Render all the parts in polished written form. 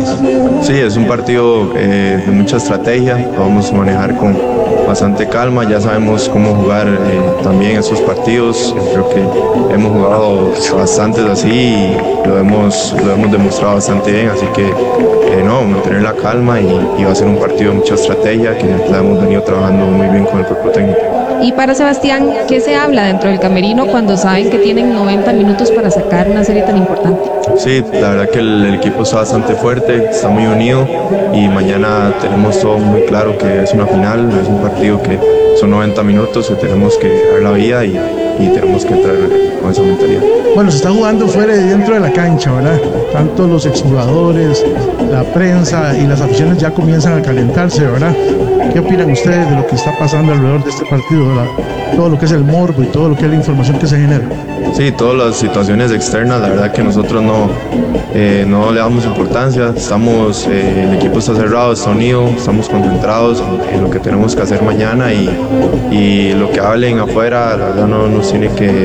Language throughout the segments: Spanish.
Sí, es un partido de mucha estrategia, lo vamos a manejar con bastante calma, ya sabemos cómo jugar también esos partidos, creo que hemos jugado bastantes así y lo hemos demostrado bastante bien, así que mantener la calma y va a ser un partido de mucha estrategia que la hemos venido trabajando muy bien con el cuerpo técnico. Y para Sebastián, ¿qué se habla dentro del camerino cuando saben que tienen 90 minutos para sacar una serie tan importante? Sí, la verdad que el equipo está bastante fuerte, está muy unido y mañana tenemos todo muy claro que es una final, es un partido que son 90 minutos que tenemos que dar la vida y tenemos que entrar con esa mentalidad. Bueno, se está jugando fuera y dentro de la cancha, ¿verdad? Tanto los exjugadores, la prensa y las aficiones ya comienzan a calentarse, ¿verdad? ¿Qué opinan ustedes de lo que está pasando alrededor de este partido, ¿verdad? Todo lo que es el morbo y todo lo que es la información que se genera. Sí, todas las situaciones externas, la verdad que nosotros no le damos importancia, el equipo está cerrado, está unido, estamos concentrados en lo que tenemos que hacer mañana y lo que hablen afuera, la verdad no nos tiene que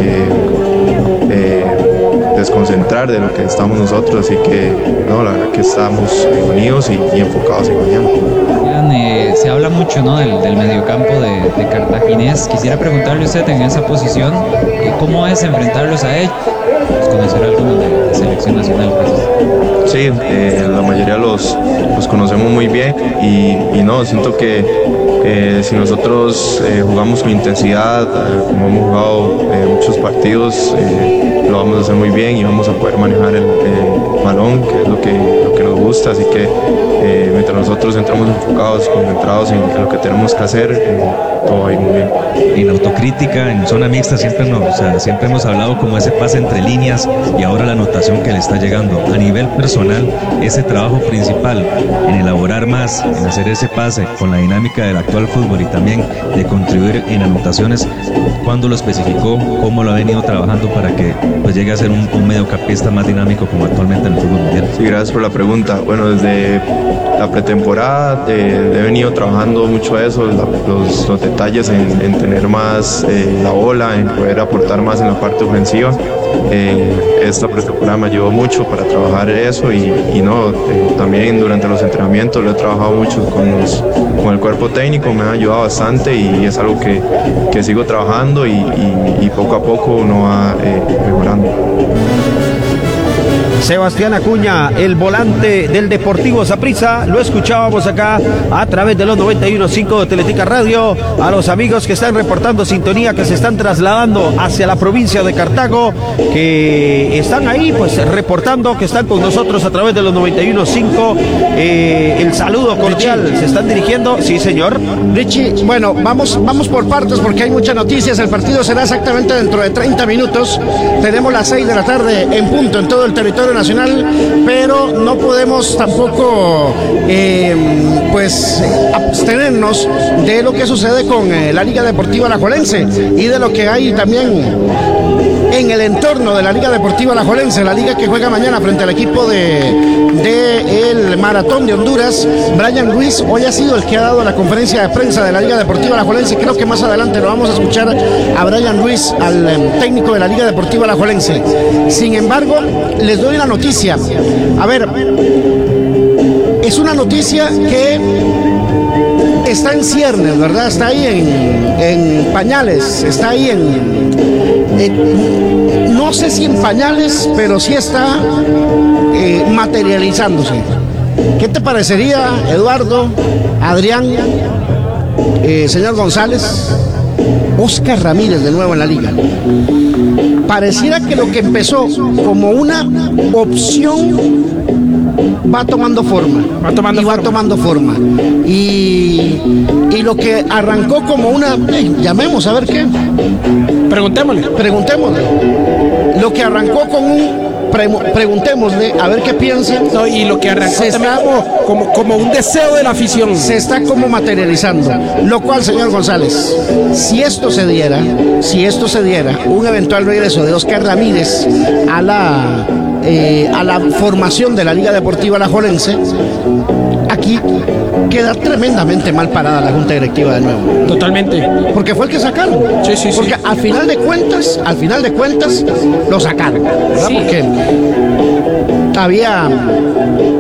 desconcentrar de lo que estamos nosotros, así que la verdad que estamos unidos y enfocados en mañana. Se habla mucho, ¿no?, del mediocampo de Cartaginés. Quisiera preguntarle a usted en esa posición, ¿cómo es enfrentarlos a ellos? Conocer algunos de selección nacional. Sí, la mayoría los conocemos muy bien y siento que si nosotros jugamos con intensidad, como hemos jugado muchos partidos, lo vamos a hacer muy bien y vamos a poder manejar el balón, que es lo que nos gusta, así que mientras nosotros entramos enfocados, concentrados en lo que tenemos que hacer, todo va a ir muy bien. En autocrítica, en zona mixta, siempre hemos hablado como ese pase entre líneas y ahora la anotación que le está llegando. A nivel personal, ese trabajo principal en elaborar más, en hacer ese pase con la dinámica del actual fútbol y también de contribuir en anotaciones, ¿cuándo lo especificó? ¿Cómo lo ha venido trabajando para que llegue a ser un mediocampista más dinámico como actualmente en el fútbol mundial? Sí, gracias por la pregunta. Bueno, desde la pretemporada he venido trabajando mucho eso, los detalles en tener más la bola, en poder aportar más en la parte ofensiva. Esta pretemporada me ayudó mucho para trabajar eso también durante los entrenamientos lo he trabajado mucho con el cuerpo técnico, me ha ayudado bastante y es algo que sigo trabajando y poco a poco uno va mejorando. Sebastián Acuña, el volante del Deportivo Saprissa, lo escuchábamos acá a través de los 91.5 de Teletica Radio. A los amigos que están reportando sintonía, que se están trasladando hacia la provincia de Cartago, que están ahí pues reportando, que están con nosotros a través de los 91.5. El saludo cordial, Richie. Se están dirigiendo, sí señor. Richie, bueno, vamos por partes porque hay muchas noticias. El partido será exactamente dentro de 30 minutos. Tenemos las 6 de la tarde en punto en todo el territorio nacional, pero no podemos tampoco abstenernos de lo que sucede con la Liga Deportiva Alajuelense y de lo que hay también en el entorno de la Liga Deportiva Alajuelense, la liga que juega mañana frente al equipo el Maratón de Honduras. Brian Ruiz hoy ha sido el que ha dado la conferencia de prensa de la Liga Deportiva Alajuelense. Creo que más adelante lo vamos a escuchar a Brian Ruiz, al técnico de la Liga Deportiva Alajuelense. Sin embargo, les doy una noticia. A ver, es una noticia que está en ciernes, ¿verdad? Está ahí en pañales, está ahí no sé si en pañales, pero sí está materializándose. ¿Qué te parecería, Eduardo, Adrián, señor González, Oscar Ramírez de nuevo en la liga? Pareciera que lo que empezó como una opción va tomando forma. Y lo que arrancó como una... llamemos a ver qué. Preguntémosle. Lo que arrancó con un... preguntémosle a ver qué piensan. No, y lo que arrancó como un deseo de la afición. Se está como materializando. Lo cual, señor González, si esto se diera, un eventual regreso de Oscar Ramírez a la formación de la Liga Deportiva Alajuelense, aquí queda tremendamente mal parada la Junta Directiva de nuevo. Totalmente. Porque fue el que sacaron. Sí. Porque al final de cuentas, lo sacaron, ¿verdad? Sí. Porque había